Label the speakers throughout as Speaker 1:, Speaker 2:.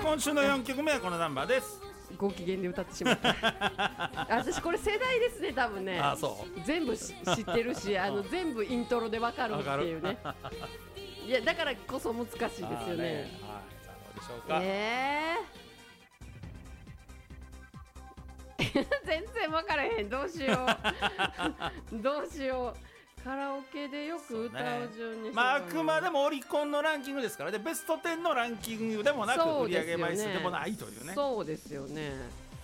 Speaker 1: 今週の4曲目はこのナンバーです。
Speaker 2: ご機嫌で歌ってしまった私これ世代ですね多分ね。
Speaker 1: あ、そう
Speaker 2: 全部知ってるし全部イントロでわかるっていうねいやだからこそ難しいですよね。
Speaker 1: はい、さあどうでしょうか。
Speaker 2: 全然分からへん。どうしようどうしよう。カラオケでよく歌う順に、ね、
Speaker 1: まあ、あくまでもオリコンのランキングですからね。ベスト10のランキングでもなく、売り上げ枚数でもないというね。
Speaker 2: そうですよね。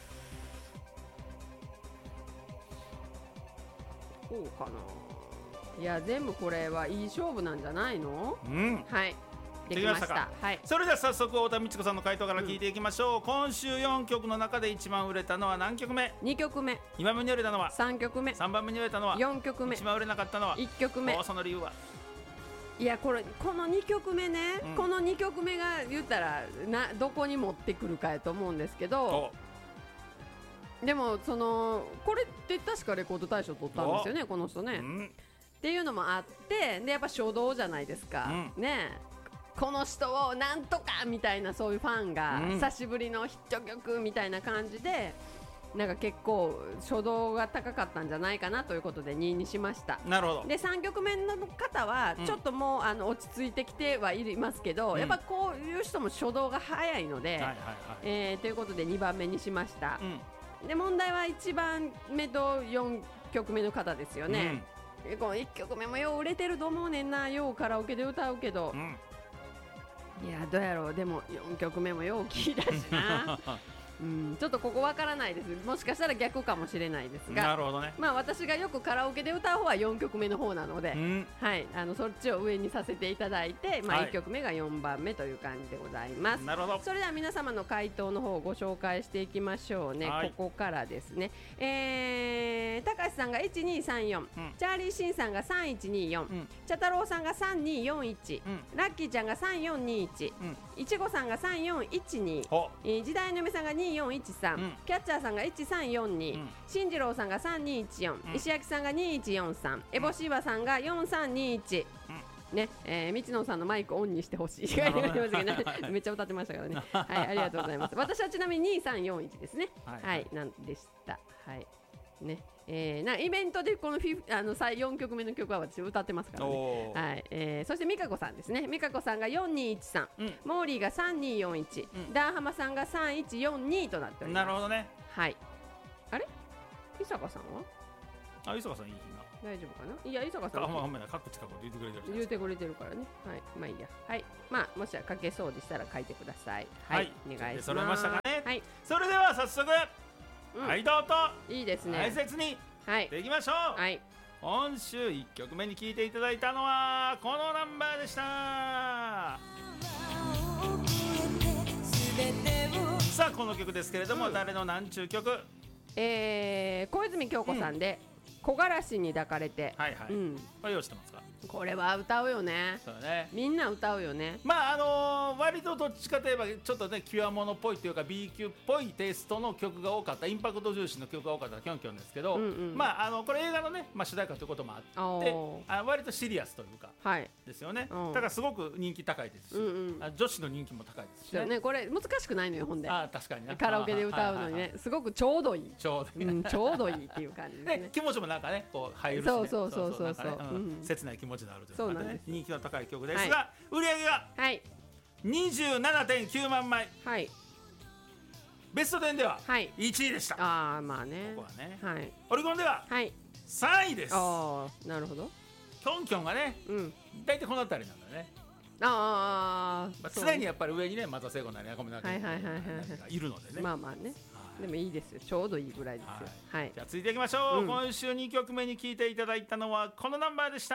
Speaker 2: こうかな。いや全部これはいい勝負なんじゃないの。
Speaker 1: うん、
Speaker 2: はい、できました。はい、
Speaker 1: それでは早速太田美智子さんの回答から聞いていきましょう。今週4曲の中で一番売れたのは何曲目。
Speaker 2: 2曲目。
Speaker 1: 2番目に売れたのは
Speaker 2: 3曲目。
Speaker 1: 3番目に売れたのは
Speaker 2: 4曲目。
Speaker 1: 一番売れなかったのは
Speaker 2: 1曲目。
Speaker 1: その理由は。
Speaker 2: いやこの2曲目ね、この2曲目が言ったらどこに持ってくるかやと思うんですけど、でもこれって確かレコード大賞取ったんですよねこの人ね、っていうのもあってでやっぱ初動じゃないですか、ね。この人をなんとかみたいなそういうファンが久しぶりのヒット曲みたいな感じでなんか結構初動が高かったんじゃないかなということで2位にしました。
Speaker 1: なるほど。
Speaker 2: で3曲目の方はちょっともう、落ち着いてきてはいますけど、やっぱこういう人も初動が早いので、ということで2番目にしました、で問題は1番目と4曲目の方ですよね、この1曲目もよう売れてると思うねんな。ようカラオケで歌うけど、いやどうやろう。でも4曲目もよう聞いたしなちょっとここわからないです。もしかしたら逆かもしれないですが、
Speaker 1: なるほどね。
Speaker 2: まあ私がよくカラオケで歌う方は4曲目の方なので、はい、そっちを上にさせていただいて、まあ、1曲目が4番目という感じでございます。
Speaker 1: なるほど。
Speaker 2: それでは皆様の回答の方をご紹介していきましょうね、ここからですね。高橋さんが1234、チャーリーシンさんが3124、茶太郎さんが3241、ラッキーちゃんが3421、いちごさんが3412、時代の嫁さんが2413、キャッチャーさんが1342、進次郎さんが3214、石焼さんが2143、エボシーバさんが4321、ね、道野さんのマイクオンにしてほしいめっちゃ歌ってましたからねはい、ありがとうございます。私はちなみに2341ですね。はい、なんでしたはいね。イベントでこの4曲目の曲は私歌ってますからね。はい、そして美香子さんですね。美香子さんが4213、モーリーが3241、ダーハマさんが3142となっております。
Speaker 1: なるほどね。
Speaker 2: はい。あれ伊坂さんは
Speaker 1: 伊坂さんいい今
Speaker 2: 大丈夫かな。いや伊坂さん
Speaker 1: ほんまやカッコ近くで言ってくれてる。
Speaker 2: 言ってくれてるからね。はい、まあいいや。はい、まあもし書けそうでしたら書いてください。はい、お願いします。
Speaker 1: 揃いましたかね。
Speaker 2: はい、
Speaker 1: それでは早速はいどうぞ。
Speaker 2: いいですね。
Speaker 1: 大切にでいきましょう。はい、今週1曲目に聴いていただいたのはこのナンバーでした。さあこの曲ですけれども、誰のなんちゅう曲。
Speaker 2: 小泉京子さんで、木枯らしに抱かれて。
Speaker 1: はいはい、これ用意してますか。
Speaker 2: これは歌うよね。
Speaker 1: そうね、
Speaker 2: みんな歌うよね。
Speaker 1: まあ割とどっちかといえばちょっとね極物っぽいというか B 級っぽいテイストの曲が多かった、インパクト重視の曲が多かったキョンキョンですけど、まあこれ映画のね、主題歌ということもあって割とシリアスというか、ですよね。だからすごく人気高いですし、女子の人気も高いですしね。
Speaker 2: これ難しくないのよ。ほんで
Speaker 1: 確かに
Speaker 2: カラオケで歌うのにね、すごくちょうどいい、ちょうどいいっていう感じですね。
Speaker 1: 気持ちもなんかねこう入るしね、そう切ない気持ちになるというかね、人気の高い曲ですが、売り上げが 27.9 万枚、ベスト10では1位でした。
Speaker 2: まあね、
Speaker 1: ここはね、オリコンでは3位です。
Speaker 2: なるほど。
Speaker 1: キョンキョンがね、大体この辺りなんだね。常にやっぱり上にね松田聖子なり中村明がいるのでね。
Speaker 2: まあまあね、でもいいですよ、ちょうどいいぐらいですよ。
Speaker 1: じゃあ続いていきましょう。今週2曲目に聴いていただいたのはこのナンバーでした。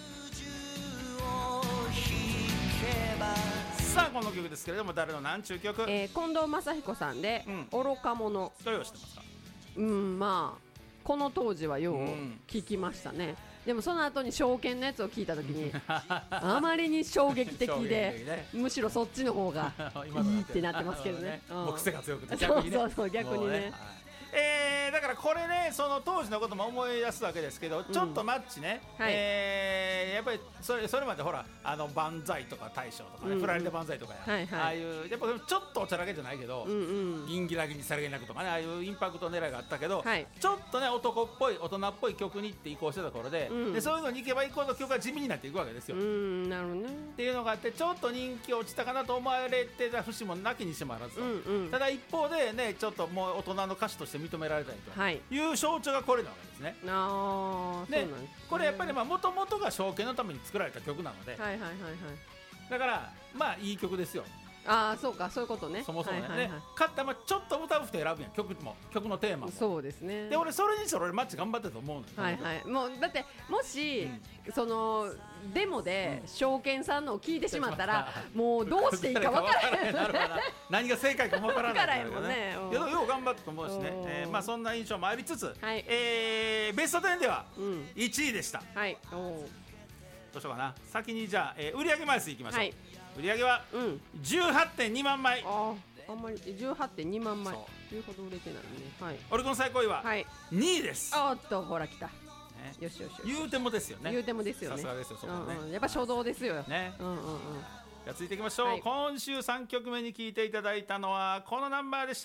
Speaker 1: さあこの曲ですけれども、誰のなんちゅう曲。
Speaker 2: 近藤正彦さんで愚か者。
Speaker 1: どれを知ってますか。
Speaker 2: まあこの当時はよう聞きましたね。でもその後に証券のやつを聞いたときにあまりに衝撃的で、むしろそっちの方がいいってなってますけどね。
Speaker 1: 癖が強くて
Speaker 2: 逆にね。
Speaker 1: だからこれね、その当時のことも思い出すわけですけど、ちょっとマッチね、やっぱりそれまでほら万歳とか大将とかね、フライデ万歳とかや、ああいうやっぱちょっとおちゃらけじゃないけど、銀ギラギにさりげなくとかね、ああいうインパクト狙いがあったけど、ちょっとね男っぽい大人っぽい曲にって移行してた頃で、でそういうのに行けば行くほど曲が地味になっていくわけですよ。
Speaker 2: なるほどね。
Speaker 1: っていうのがあって、ちょっと人気落ちたかなと思われてた節もなきにしもあらずと、ただ一方でね、ちょっともう大人の歌手として認められたりという象徴がこれなわけですね。でこれやっぱりもともとが証券のために作られた曲なので、だからまあいい曲ですよ。
Speaker 2: そうか、そういうことね。
Speaker 1: そもそもね、勝ったらちょっと歌う人選ぶやん、曲のテーマも。
Speaker 2: そうですね。
Speaker 1: で俺それにして俺マッチ頑張ってたと思うのよ。
Speaker 2: もうだってもし、そのデモで証券さんのを聞いてしまったら、もうどうしていいか分からへん。
Speaker 1: 何が正解かも分からない
Speaker 2: もんね。
Speaker 1: よう頑張ったと思うしね。まあそんな印象もありつつ、ベスト10では1位でした。どうしようかな。先にじゃあ売上枚数いきましょう。売上は 18.2 万枚。
Speaker 2: あんまり 18.2 万枚というほど売れてないね。
Speaker 1: オリコン最高位は2位です。
Speaker 2: おっと、ほら来た。よしよし。
Speaker 1: 言うてもですよね。
Speaker 2: 言うてもですよね。
Speaker 1: さすがですよ、そこはね。
Speaker 2: やっぱ初動ですよね。
Speaker 1: じゃあ続いていきましょう。今週3曲目に聴いていただいたのはこのナンバーでした。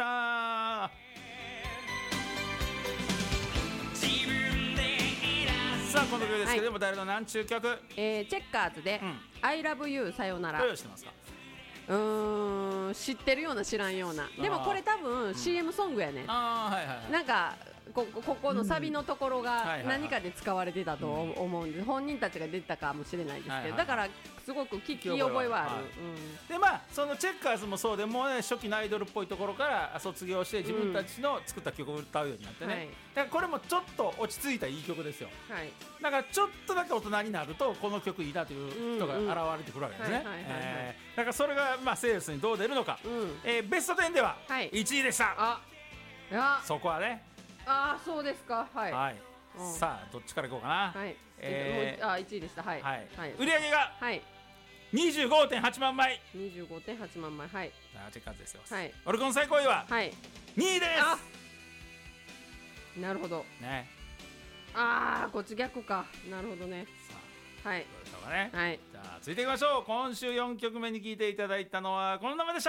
Speaker 1: さあこの曲ですけども、誰のなんちゅう曲？
Speaker 2: チェッカーズで I love you さよなら。
Speaker 1: どうしてますか？
Speaker 2: 知ってるような知らんような。でもこれ多分 CM ソングやね。なんかここのサビのところが何かで使われてたと思うんで、本人たちが出てたかもしれないですけど、だからすごく聞き覚えはある。
Speaker 1: でまあそのチェッカーズもそうで、もうね初期のアイドルっぽいところから卒業して自分たちの作った曲を歌うようになってね、だからこれもちょっと落ち着いたいい曲ですよ。だからちょっとだけ大人になるとこの曲いいなという人が現れてくるわけですね。だからそれがまあセールスにどう出るのか。ベスト10では1位でした。そこはね。
Speaker 2: そうですか。
Speaker 1: さあどっちからいこうかな。
Speaker 2: 1位でした。売
Speaker 1: 上が 25.8 万枚。
Speaker 2: 25.8 万枚。
Speaker 1: チェッカーズですよ。オリコン最高位は2位です。
Speaker 2: なるほど。こっち逆か。なるほどね。どうで
Speaker 1: しょうかね。じゃあ続いていきましょう。今週4曲目に聴いていただいたのはこの名前でした。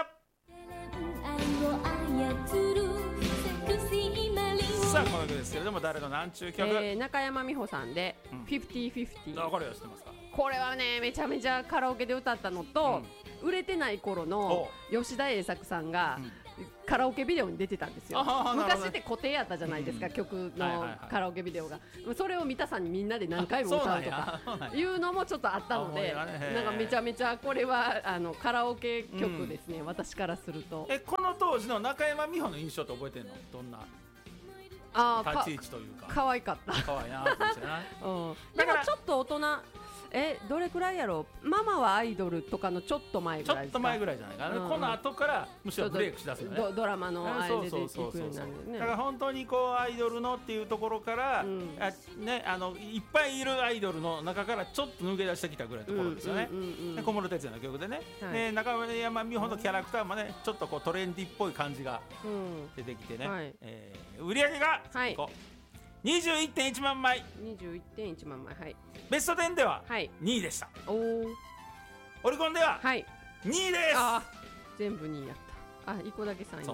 Speaker 1: さあこの曲ですけれども、誰のなんちゅう曲？
Speaker 2: 中山美穂さんで 50/50。
Speaker 1: これは知ってますか？
Speaker 2: これはねめちゃめちゃカラオケで歌ったのと、売れてない頃の吉田栄作さんがカラオケビデオに出てたんですよ。昔って固定やったじゃないですか、曲のカラオケビデオが。それを三田さんにみんなで何回も歌うとかいうのもちょっとあったので、なんかめちゃめちゃこれはカラオケ曲ですね、私からすると。
Speaker 1: この当時の中山美穂の印象って覚えてるの？どんな立ち位置というか。
Speaker 2: 可愛かった。
Speaker 1: 可愛いなって言ってな。
Speaker 2: でもちょっと大人、どれくらいやろう。ママはアイドルとかのちょっと前ぐらいですか。
Speaker 1: ちょっと前ぐらいじゃないかな。この後からむしろブレイクしだすよね。
Speaker 2: ドラマのあれで出ていくようになるね。
Speaker 1: だから本当にこうアイドルのっていうところからね、いっぱいいるアイドルの中からちょっと抜け出してきたぐらいのところですよね。小室哲哉の曲でね。中山美穂のキャラクターもね、ちょっとこうトレンディっぽい感じが出てきてね。売り上げが 21.1 万枚。
Speaker 2: 21.1 万枚。
Speaker 1: ベスト10では2位でした。オリコンでは2位です。
Speaker 2: 全部2位やった。1個だけ3位やった。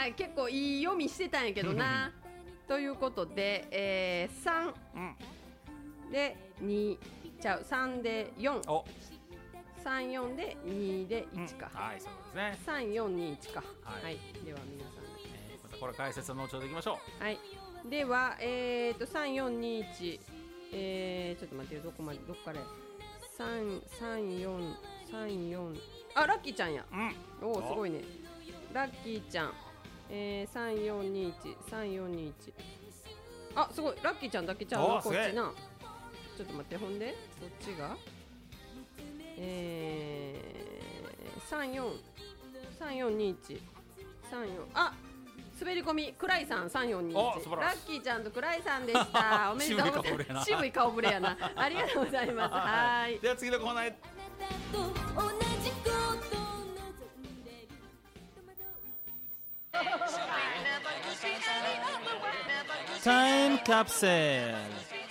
Speaker 2: 結構いい読みしてたんやけどな。ということで、3で2ちゃう、3で4、34で2で1か。
Speaker 1: そうですね。
Speaker 2: 3421か。では皆さん
Speaker 1: これ解説の後ほどいきましょ
Speaker 2: う。では3421、ちょっと待ってよ、どこから34ラッキーちゃんや。すごいね。ラッキーちゃん、3421すごい、ラッキーちゃんだけちゃうのこっちな。ちょっと待って、ほんでこっちが3421滑り込みクライさん3421。ラッキーちゃんとクライさんでした。おめでとうございます。渋い顔ぶれやな。ありがとうございます。
Speaker 1: では次のコーナーへ。 タイムカプセル。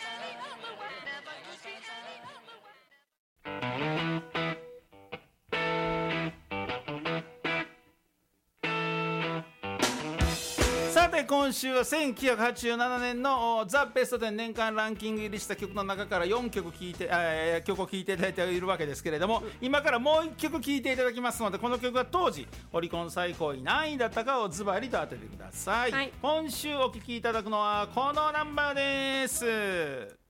Speaker 1: さて今週は1987年のザ・ベスト10年間ランキング入りした曲の中から4曲曲を聴いていただいているわけですけれども、今からもう1曲聴いていただきますので、この曲は当時オリコン最高位何位だったかをズバリと当ててください、はい、今週お聴きいただくのはこのナンバーです。